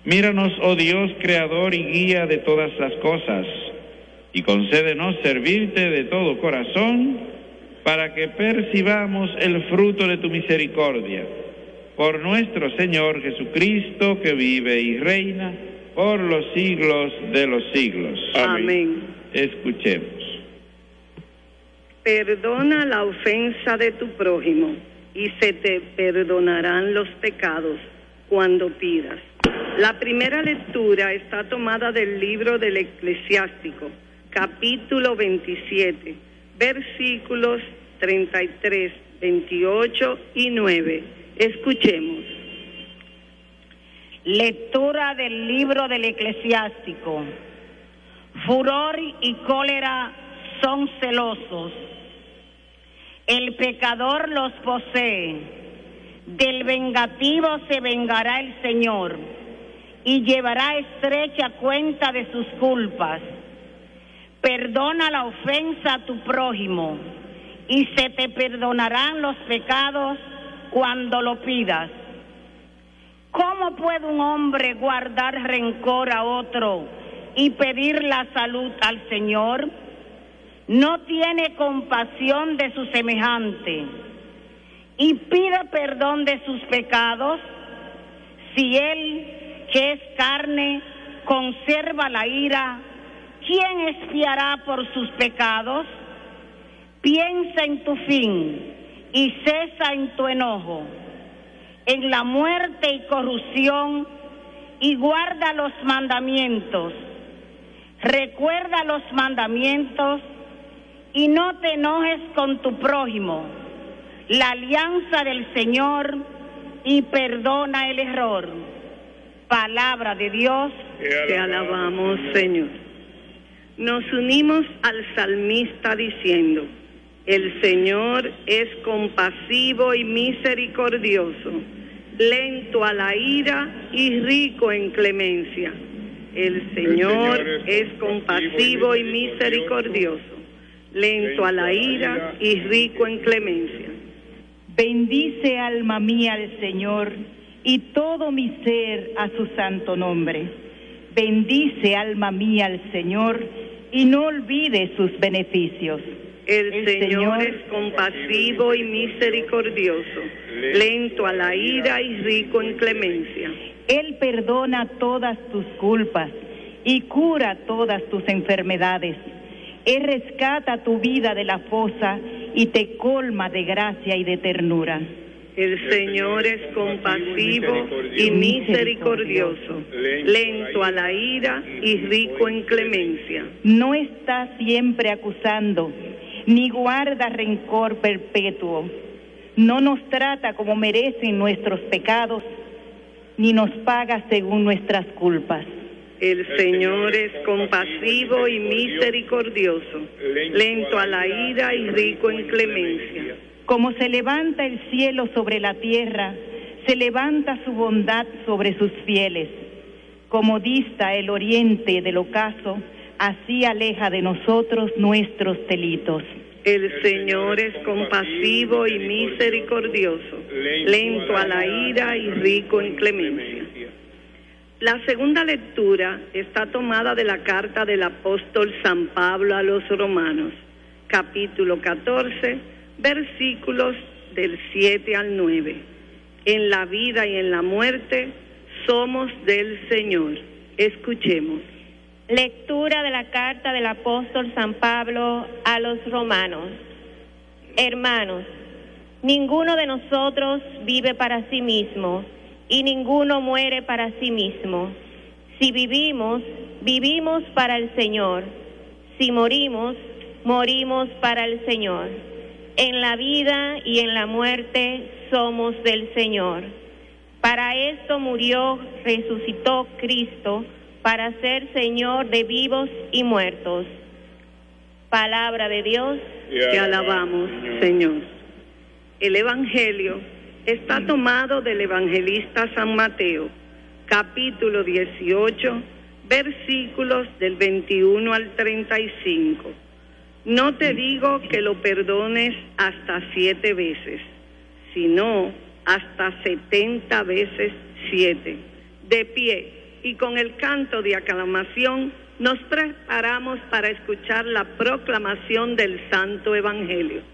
Míranos, oh Dios, creador y guía de todas las cosas, y concédenos servirte de todo corazón, para que percibamos el fruto de tu misericordia. Por nuestro Señor Jesucristo, que vive y reina por los siglos de los siglos. Amén. Escuchemos. Perdona la ofensa de tu prójimo, y se te perdonarán los pecados cuando pidas. La primera lectura está tomada del libro del Eclesiástico, capítulo 27, versículos 33, 28 y 9. Escuchemos. Lectura del libro del Eclesiástico. Furor y cólera son celosos. El pecador los posee. Del vengativo se vengará el Señor y llevará estrecha cuenta de sus culpas. Perdona la ofensa a tu prójimo y se te perdonarán los pecados cuando lo pidas. ¿Cómo puede un hombre guardar rencor a otro y pedir la salud al Señor? No tiene compasión de su semejante y pide perdón de sus pecados. Si él, que es carne, conserva la ira, ¿quién expiará por sus pecados? Piensa en tu fin y cesa en tu enojo, en la muerte y corrupción, y guarda los mandamientos. Recuerda los mandamientos y no te enojes con tu prójimo, la alianza del Señor, y perdona el error. Palabra de Dios. Te alabamos, Señor. Nos unimos al salmista diciendo: el Señor es compasivo y misericordioso, lento a la ira y rico en clemencia. El Señor es compasivo y misericordioso, lento a la ira y rico en clemencia. Bendice, alma mía, al Señor, y todo mi ser a su santo nombre. Bendice, alma mía, al Señor, y no olvides sus beneficios. El Señor es compasivo y misericordioso, lento a la ira y rico en clemencia. Él perdona todas tus culpas y cura todas tus enfermedades. Él rescata tu vida de la fosa y te colma de gracia y de ternura. El Señor es compasivo y misericordioso, lento a la ira y rico en clemencia. No está siempre acusando, ni guarda rencor perpetuo. No nos trata como merecen nuestros pecados, ni nos paga según nuestras culpas. El Señor es compasivo y misericordioso, lento a la ira y rico en clemencia. Como se levanta el cielo sobre la tierra, se levanta su bondad sobre sus fieles. Como dista el oriente del ocaso, así aleja de nosotros nuestros delitos. El Señor es compasivo y misericordioso, lento a la ira y rico en clemencia. La segunda lectura está tomada de la carta del apóstol San Pablo a los Romanos, capítulo 14, versículos del 7 al 9. En la vida y en la muerte somos del Señor. Escuchemos. Lectura de la carta del apóstol San Pablo a los Romanos. Hermanos, ninguno de nosotros vive para sí mismo, y ninguno muere para sí mismo. Si vivimos, vivimos para el Señor. Si morimos, morimos para el Señor. En la vida y en la muerte somos del Señor. Para esto murió, resucitó Cristo, para ser Señor de vivos y muertos. Palabra de Dios. Te alabamos, Señor. El Evangelio está tomado del evangelista San Mateo, capítulo 18, versículos del 21 al 35. No te digo que lo perdones hasta 7 veces, sino hasta 70 veces 7. De pie, y con el canto de aclamación nos preparamos para escuchar la proclamación del Santo Evangelio.